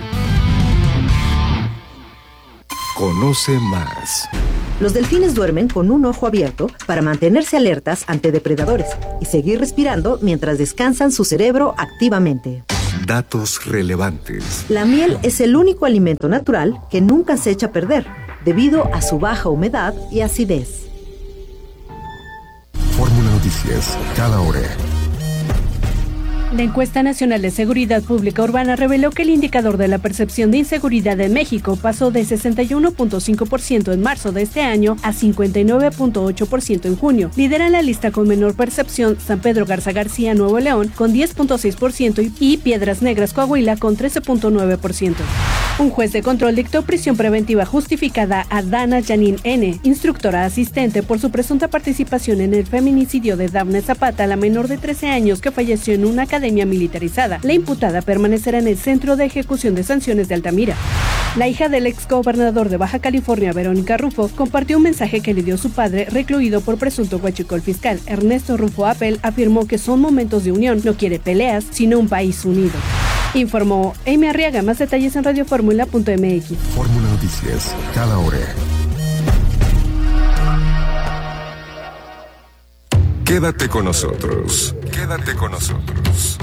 S8: Conoce más.
S15: Los delfines duermen con un ojo abierto para mantenerse alertas ante depredadores y seguir respirando mientras descansan su cerebro activamente.
S8: Datos relevantes.
S15: La miel es el único alimento natural que nunca se echa a perder, debido a su baja humedad y acidez.
S8: Fórmula Noticias, cada hora.
S19: La encuesta nacional de seguridad pública urbana reveló que el indicador de la percepción de inseguridad en México pasó de sesenta y uno punto cinco por ciento en marzo de este año a cincuenta y nueve punto ocho por ciento en junio. Lidera la lista con menor percepción San Pedro Garza García, Nuevo León, con diez punto seis por ciento y Piedras Negras, Coahuila, con trece punto nueve por ciento. Un juez de control dictó prisión preventiva justificada a Dana Janine N., instructora asistente, por su presunta participación en el feminicidio de Dafne Zapata, la menor de trece años que falleció en una academia militarizada. La imputada permanecerá en el Centro de Ejecución de Sanciones de Altamira. La hija del exgobernador de Baja California, Verónica Rufo, compartió un mensaje que le dio su padre, recluido por presunto huachicol fiscal. Ernesto Rufo Appel afirmó que son momentos de unión, no quiere peleas, sino un país unido. Informó Amy Arriaga. Más detalles en radioformula punto m x.
S8: Fórmula Noticias, cada hora. Quédate con nosotros. Quédate con nosotros.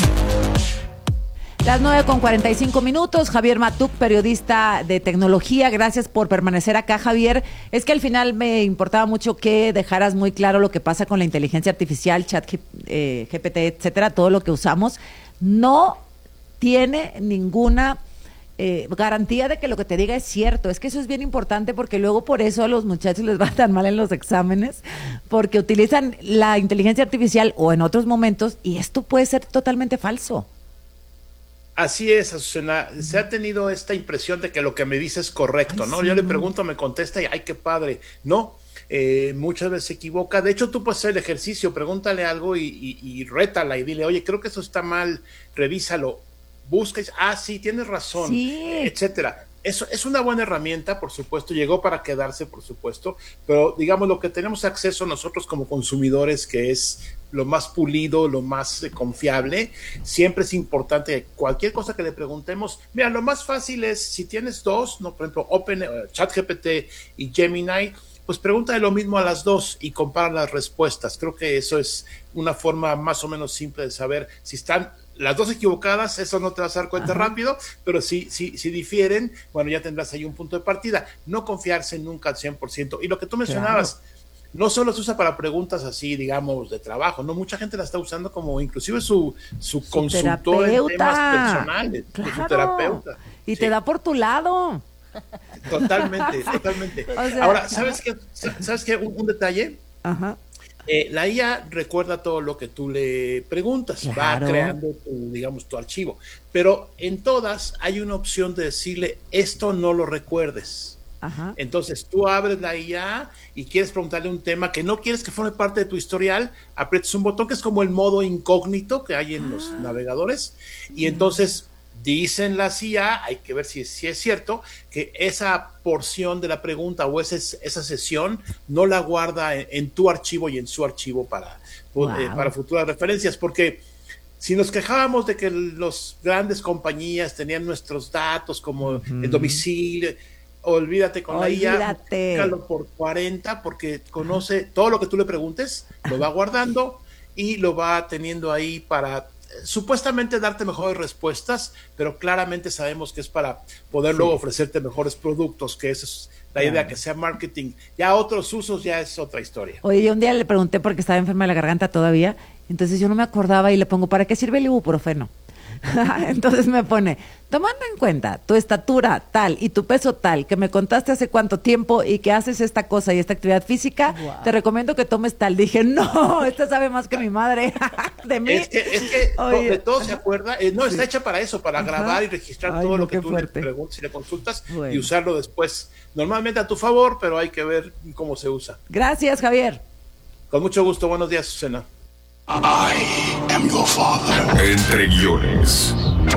S9: Las nueve con cuarenta y cinco minutos. Javier Matuk, periodista de tecnología. Gracias por permanecer acá, Javier. Es que al final me importaba mucho que dejaras muy claro lo que pasa con la inteligencia artificial, chat, eh, G P T, etcétera, todo lo que usamos. No tiene ninguna eh, garantía de que lo que te diga es cierto. Es que eso es bien importante, porque luego por eso a los muchachos les va tan mal en los exámenes, porque utilizan la inteligencia artificial o en otros momentos, y esto puede ser totalmente falso.
S16: Así es, Azucena. Se ha tenido esta impresión de que lo que me dice es correcto, ¿no? Yo le pregunto, me contesta y ¡ay, qué padre! No, eh, muchas veces se equivoca. De hecho, tú puedes hacer el ejercicio, pregúntale algo y, y, y rétala y dile, oye, creo que eso está mal, revísalo. Busca y dice, ah, sí, tienes razón,
S9: sí,
S16: etcétera. Eso es una buena herramienta, por supuesto, llegó para quedarse, por supuesto, pero digamos lo que tenemos acceso nosotros como consumidores, que es lo más pulido, lo más eh, confiable, siempre es importante que cualquier cosa que le preguntemos, mira, lo más fácil es, si tienes dos, no, por ejemplo, Open, uh, ChatGPT y Gemini, pues pregúntale lo mismo a las dos y compara las respuestas. Creo que eso es una forma más o menos simple de saber si están las dos equivocadas. Eso no te vas a dar cuenta Ajá. rápido, pero si, si, si difieren, bueno, ya tendrás ahí un punto de partida. No confiarse nunca al cien por ciento. Y lo que tú mencionabas, claro, no solo se usa para preguntas así, digamos, de trabajo, no, mucha gente la está usando como inclusive su, su, su consultor en temas personales,
S9: claro,
S16: su terapeuta.
S9: Y
S16: sí.
S9: te da por tu lado.
S16: Totalmente, totalmente.
S9: O sea,
S16: ahora, ¿sabes qué? ¿Sabes qué? Un, un detalle.
S9: Ajá.
S16: Eh, la I A recuerda todo lo que tú le preguntas,
S9: claro,
S16: va creando tu, digamos, tu archivo, pero en todas hay una opción de decirle, esto no lo recuerdes.
S9: Ajá.
S16: Entonces tú abres la I A y quieres preguntarle un tema que no quieres que forme parte de tu historial, aprietas un botón que es como el modo incógnito que hay en ah. los navegadores, y entonces dicen las I A, hay que ver si, si es cierto, que esa porción de la pregunta o ese, esa sesión no la guarda en, en tu archivo y en su archivo para, wow. eh, para futuras referencias, porque si nos quejábamos de que las grandes compañías tenían nuestros datos como uh-huh. el domicilio, olvídate con olvídate. la I A, búscalo por cuarenta, porque conoce todo lo que tú le preguntes, lo va guardando y lo va teniendo ahí para supuestamente darte mejores respuestas, pero claramente sabemos que es para poder sí. luego ofrecerte mejores productos, que esa es la claro. idea, que sea marketing. Ya otros usos ya es otra historia.
S9: Oye, yo un día le pregunté, porque estaba enferma de la garganta todavía, Entonces yo no me acordaba y le pongo, ¿para qué sirve el ibuprofeno? Entonces me pone, tomando en cuenta tu estatura tal y tu peso tal, que me contaste hace cuánto tiempo y que haces esta cosa y esta actividad física, wow, te recomiendo que tomes tal. Dije, no, esta sabe más que mi madre de mí.
S16: Es que, es que Oye, de todo se acuerda, eh, no, está hecha para eso, para Ajá. grabar y registrar Ay, todo no, lo que tú fuerte. le preguntas y le consultas bueno. y usarlo después, normalmente a tu favor, pero hay que ver cómo se usa.
S9: Gracias, Javier.
S16: Con mucho gusto, buenos días, Susana.
S8: I am your father. Entre guiones.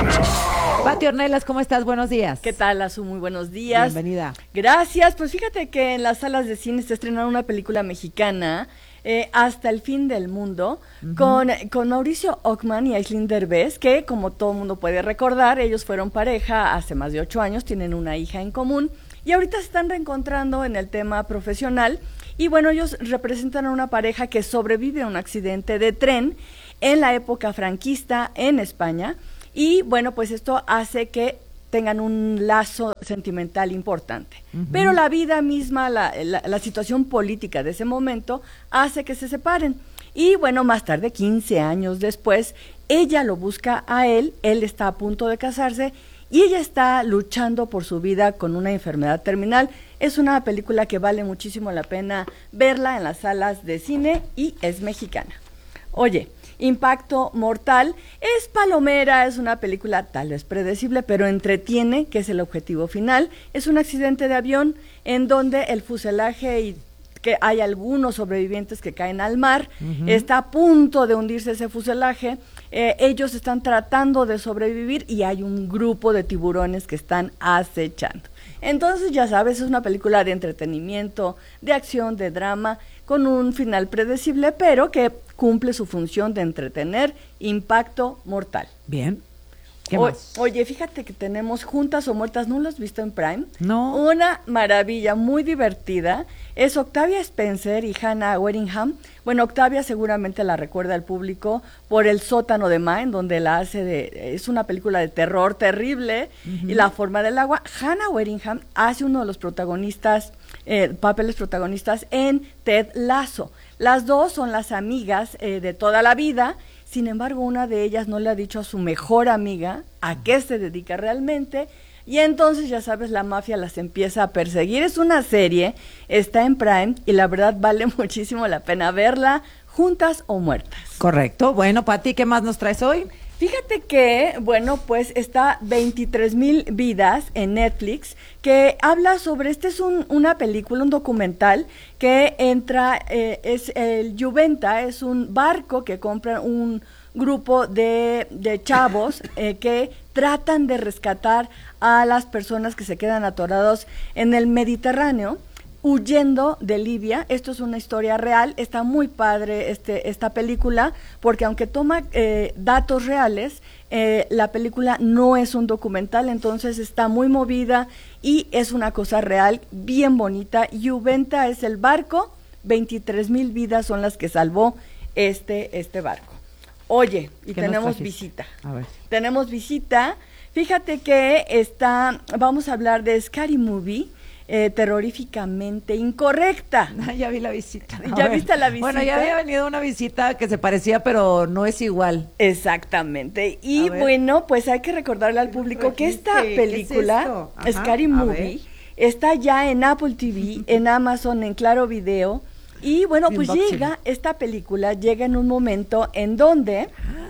S9: Pati Ornelas, ¿cómo estás? Buenos días.
S20: ¿Qué tal, Azu? Muy buenos días.
S9: Bienvenida.
S20: Gracias. Pues fíjate que en las salas de cine está estrenando una película mexicana, eh, Hasta el fin del mundo, uh-huh. con, con Mauricio Ockman y Aislinn Derbez, que como todo mundo puede recordar, ellos fueron pareja hace más de ocho años, tienen una hija en común, y ahorita se están reencontrando en el tema profesional. Y bueno, ellos representan a una pareja que sobrevive a un accidente de tren en la época franquista en España. Y bueno, pues esto hace que tengan un lazo sentimental importante. Uh-huh. Pero la vida misma, la, la, la situación política de ese momento hace que se separen. Y bueno, más tarde, quince años después, ella lo busca a él, él está a punto de casarse y ella está luchando por su vida con una enfermedad terminal. Es una película que vale muchísimo la pena verla en las salas de cine y es mexicana. Oye, Impacto Mortal es palomera, es una película tal vez predecible, pero entretiene, que es el objetivo final. Es un accidente de avión en donde el fuselaje y que hay algunos sobrevivientes que caen al mar, uh-huh. está a punto de hundirse ese fuselaje, eh, ellos están tratando de sobrevivir y hay un grupo de tiburones que están acechando. Entonces, ya sabes, es una película de entretenimiento, de acción, de drama, con un final predecible, pero que cumple su función de entretener. Impacto Mortal.
S9: Bien. ¿Qué
S20: o,
S9: más?
S20: Oye, fíjate que tenemos Juntas o Muertas, ¿no lo has visto en Prime?
S9: No.
S20: Una maravilla, muy divertida. Es Octavia Spencer y Hannah Waddingham. Bueno, Octavia seguramente la recuerda al público por El sótano de Ma, en donde la hace de... Es una película de terror terrible, uh-huh. y La forma del agua. Hannah Waddingham hace uno de los protagonistas, eh, papeles protagonistas en Ted Lasso. Las dos son las amigas eh, de toda la vida. Sin embargo, una de ellas no le ha dicho a su mejor amiga a qué se dedica realmente, y entonces, ya sabes, la mafia las empieza a perseguir. Es una serie, está en Prime, y la verdad vale muchísimo la pena verla, Juntas o Muertas.
S9: Correcto. Bueno, Pati, ¿qué más nos traes hoy?
S20: Fíjate que, bueno, pues está veintitrés mil vidas en Netflix, que habla sobre, este es un, una película, un documental, que entra, eh, es el Juventa, es un barco que compra un grupo de, de chavos eh, que tratan de rescatar a las personas que se quedan atorados en el Mediterráneo, huyendo de Libia. Esto es una historia real, está muy padre este, esta película, porque aunque toma eh, datos reales, eh, la película no es un documental, entonces está muy movida y es una cosa real, bien bonita. Juventa es el barco, veintitrés mil vidas son las que salvó este, este barco. Oye, y tenemos visita.
S9: A ver.
S20: Tenemos visita. Fíjate que está, vamos a hablar de Scary Movie, eh, terroríficamente incorrecta.
S9: Ya vi la visita.
S20: ¿Ya ver. viste la visita?
S9: Bueno, ya había venido una visita que se parecía, pero no es igual.
S20: Exactamente. Y bueno, pues hay que recordarle al público que esta película, ¿qué es Ajá, Scary Movie, está ya en Apple T V, en Amazon, en Claro Video. Y bueno, pues Inboxing. llega, esta película llega en un momento en donde,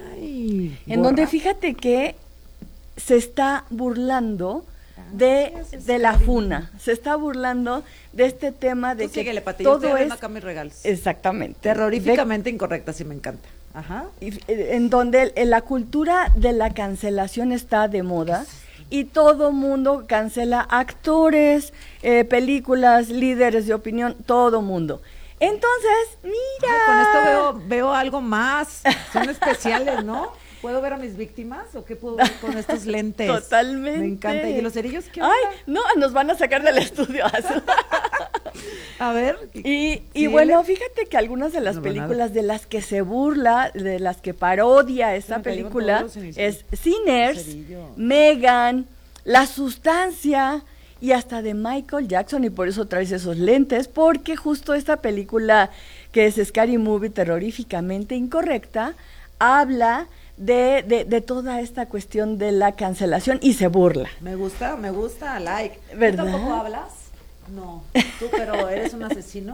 S9: Ay,
S20: en donde fíjate que se está burlando de, de la funa, se está burlando de este tema de
S9: Tú
S20: que
S9: síguele, Pati,
S20: todo
S9: yo
S20: es
S9: acá mis regalos.
S20: Exactamente.
S9: Terroríficamente de, incorrecta, sí me encanta. Ajá.
S20: Y, en donde el, la cultura de la cancelación está de moda. Y todo mundo cancela actores, eh, películas, líderes de opinión, todo mundo. Entonces, mira.
S9: Ay, con esto veo, veo algo más. Son especiales, ¿no? ¿Puedo ver a mis víctimas o qué puedo ver con estos lentes?
S20: Totalmente.
S9: Me encanta. ¿Y los cerillos qué onda?
S20: Ay, no, nos van a sacar del estudio.
S9: A ver.
S20: Y, y bueno, fíjate que algunas de las no, películas de las que se burla, de las que parodia esta sí, película, es Sinners, Megan, La Sustancia y hasta de Michael Jackson, y por eso traes esos lentes, porque justo esta película que es Scary Movie Terroríficamente Incorrecta, habla de, de, de toda esta cuestión de la cancelación y se burla.
S9: Me gusta, me gusta, like.
S20: ¿Verdad?
S9: ¿Tú tampoco hablas? No. ¿Tú, pero eres un asesino?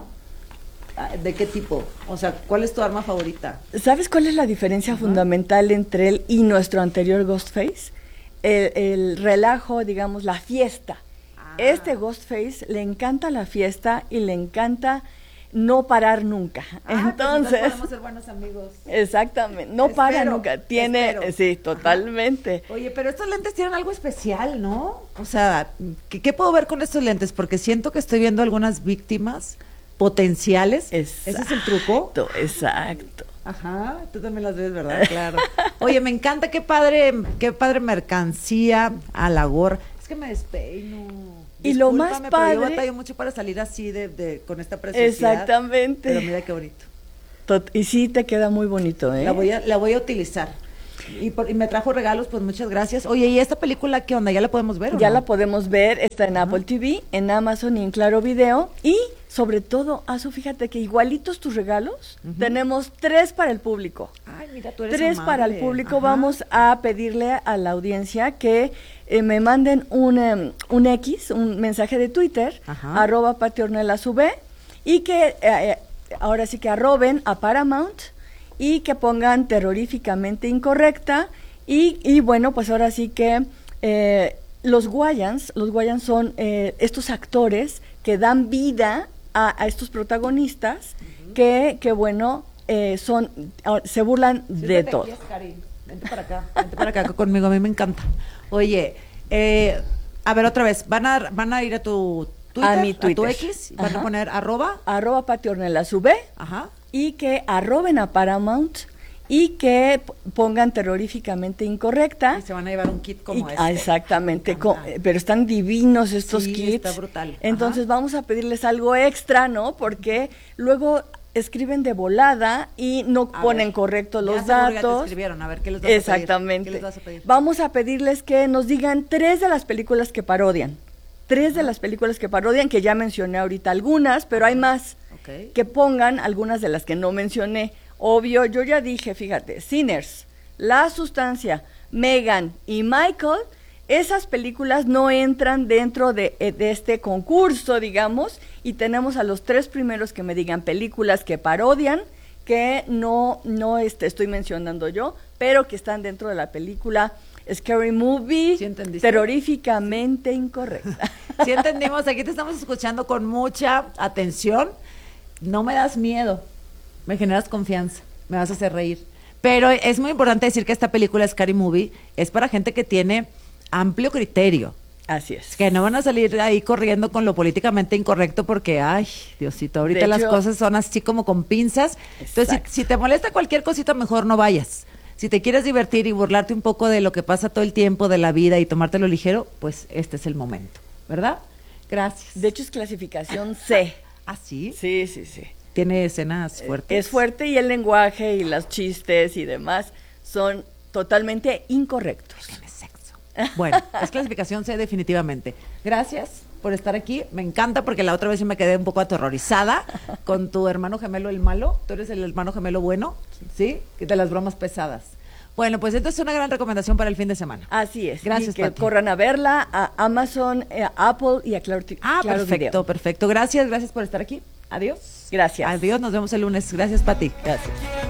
S9: ¿De qué tipo? O sea, ¿cuál es tu arma favorita?
S20: ¿Sabes cuál es la diferencia uh-huh. fundamental entre él y nuestro anterior Ghostface? El, el relajo, digamos, la fiesta. Ah. Este Ghostface le encanta la fiesta y le encanta no parar nunca.
S9: Ah,
S20: entonces,
S9: pues podemos ser buenos amigos.
S20: Exactamente, no espero, para nunca. Tiene, espero. sí, totalmente.
S9: Ajá. Oye, pero estos lentes tienen algo especial, ¿no? O sea, ¿qué, qué puedo ver con estos lentes? Porque siento que estoy viendo algunas víctimas potenciales.
S20: Exacto,
S9: ¿ese es el truco?
S20: Exacto.
S9: Ajá, tú también las ves, ¿verdad? Claro. Oye, me encanta, qué padre, qué padre mercancía a la gorra. Es que me despeino.
S20: Y lo más padre,
S9: pero yo batallo mucho para salir así de, de con esta preciosidad.
S20: Exactamente.
S9: Pero mira qué bonito.
S20: Tot, y sí te queda muy bonito, ¿eh?
S9: La voy a, la voy a utilizar. Y, por, y me trajo regalos, pues muchas gracias. Oye, ¿y esta película qué onda? ¿Ya la podemos ver o
S20: Ya
S9: no?
S20: la podemos ver, está en uh-huh. Apple T V, en Amazon y en Claro Video. Y sobre todo, Azu, fíjate que igualitos tus regalos, uh-huh. tenemos tres para el público.
S9: Ay, mira, tú eres
S20: Tres
S9: amable.
S20: para el público.
S9: Ajá.
S20: Vamos a pedirle a la audiencia que eh, me manden un, um, un X, un mensaje de Twitter, Ajá. arroba Pati Ornelas U V, y que eh, ahora sí que arroben a Paramount y que pongan terroríficamente incorrecta. Y, y bueno, pues ahora sí que eh, los Wayans, los Wayans son eh, estos actores que dan vida a, a estos protagonistas, uh-huh. que, que bueno, eh, son, se burlan sí, de todo.
S9: Aquí, vente para acá, vente para acá conmigo, a mí me encanta. Oye, eh, a ver otra vez, van a, van a ir a tu Twitter,
S20: a mi Twitter,
S9: a tu X, van
S20: Ajá.
S9: a poner arroba,
S20: arroba Pati Ornelas U V,
S9: Ajá.
S20: y que arroben a Paramount y que pongan terroríficamente incorrecta.
S9: Y se van a llevar un kit como
S20: y,
S9: este.
S20: Ah, exactamente, con, pero están divinos estos
S9: sí,
S20: kits.
S9: Está brutal.
S20: Entonces
S9: Ajá.
S20: vamos a pedirles algo extra, ¿no? Porque luego escriben de volada y no a ponen correctos los datos.
S9: Ya te escribieron, a ver qué les vas
S20: Exactamente.
S9: a pedir. ¿Qué les vas a pedir?
S20: Vamos a pedirles que nos digan tres de las películas que parodian. Tres de las películas que parodian, que ya mencioné ahorita algunas, pero hay más.
S9: Okay.
S20: Que pongan algunas de las que no mencioné. Obvio, yo ya dije, fíjate, Sinners, La Sustancia, Megan y Michael, esas películas no entran dentro de, de este concurso, digamos, y tenemos a los tres primeros que me digan películas que parodian, que no, no este, estoy mencionando yo, pero que están dentro de la película Scary Movie,
S9: ¿Sí
S20: terroríficamente incorrecta.
S9: Sí entendimos, aquí te estamos escuchando con mucha atención. No me das miedo, me generas confianza, me vas a hacer reír. Pero es muy importante decir que esta película Scary Movie es para gente que tiene amplio criterio.
S20: Así es.
S9: Que no van a salir ahí corriendo con lo políticamente incorrecto porque, ay, Diosito, ahorita de las hecho, cosas son así como con pinzas. Exacto. Entonces, si, si te molesta cualquier cosita, mejor no vayas. Si te quieres divertir y burlarte un poco de lo que pasa todo el tiempo de la vida y tomártelo ligero, pues este es el momento, ¿verdad? Gracias.
S20: De hecho, es clasificación C.
S9: ¿Ah, sí?
S20: Sí, sí, sí.
S9: ¿Tiene escenas fuertes?
S20: Es fuerte y el lenguaje y los chistes y demás son totalmente incorrectos.
S9: Tiene sexo. Bueno, es clasificación C definitivamente. Gracias por estar aquí. Me encanta porque la otra vez yo me quedé un poco aterrorizada con tu hermano gemelo el malo. Tú eres el hermano gemelo bueno, ¿sí? De las bromas pesadas. Bueno, pues esto es una gran recomendación para el fin de semana.
S20: Así es.
S9: Gracias,
S20: y que
S9: Pati.
S20: corran a verla a Amazon, a Apple y a Claro,
S9: ah,
S20: Claro
S9: perfecto,
S20: Video.
S9: perfecto. Gracias, gracias por estar aquí. Adiós.
S20: Gracias.
S9: Adiós, nos vemos el lunes. Gracias, Pati.
S20: Gracias.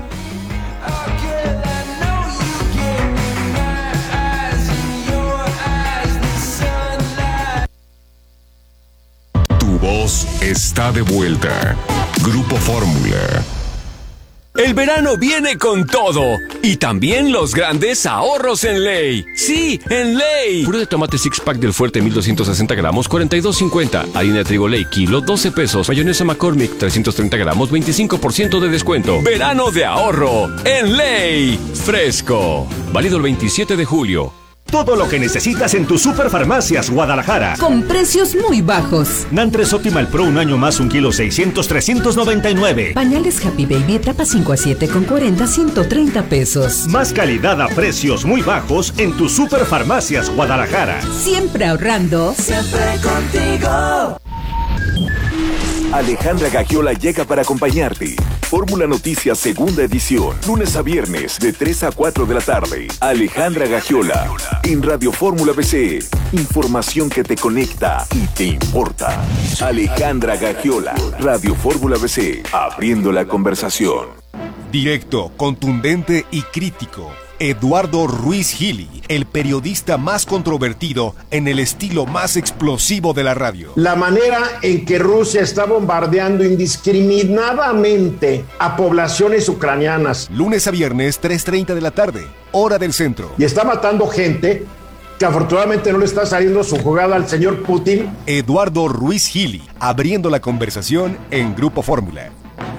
S8: Tu voz está de vuelta. Grupo Fórmula.
S21: El verano viene con todo y también los grandes ahorros en Ley. Sí, en Ley. Puré de tomate six pack del Fuerte mil doscientos sesenta gramos, cuarenta y dos cincuenta. Harina de trigo Ley kilo, doce pesos. Mayonesa McCormick trescientos treinta gramos, veinticinco por ciento de descuento. Verano de ahorro en Ley. Fresco. Válido el veintisiete de julio.
S2: Todo lo que necesitas en tu Superfarmacias Guadalajara.
S3: Con precios muy bajos.
S2: Nantres Optimal Pro un año más, un kilo seiscientos, trescientos noventa y nueve.
S3: Pañales Happy Baby etapa cinco a siete con cuarenta, ciento treinta pesos.
S2: Más calidad a precios muy bajos en tu Superfarmacias Guadalajara.
S3: Siempre ahorrando.
S4: Siempre contigo.
S6: Alejandra Gagiola llega para acompañarte. Fórmula Noticias Segunda Edición, lunes a viernes de tres a cuatro de la tarde. Alejandra Gagiola, en Radio Fórmula B C. Información que te conecta y te importa. Alejandra Gagiola, Radio Fórmula B C, abriendo la conversación.
S8: Directo, contundente y crítico. Eduardo Ruiz Gili, el periodista más controvertido en el estilo más explosivo de la radio.
S5: La manera en que Rusia está bombardeando indiscriminadamente a poblaciones ucranianas.
S8: Lunes a viernes, tres treinta de la tarde, hora del centro.
S5: Y está matando gente que afortunadamente no le está saliendo su jugada al señor Putin.
S8: Eduardo Ruiz Gili, abriendo la conversación en Grupo Fórmula.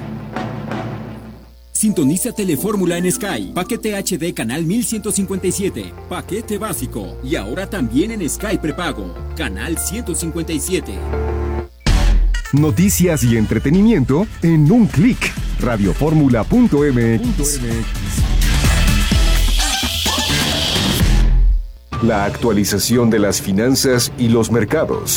S14: Sintoniza Telefórmula en Sky. Paquete H D canal mil ciento cincuenta y siete. Paquete básico. Y ahora también en Sky prepago. Canal ciento cincuenta y siete.
S8: Noticias y entretenimiento en un clic. radioformula punto m x. La actualización de las finanzas y los mercados.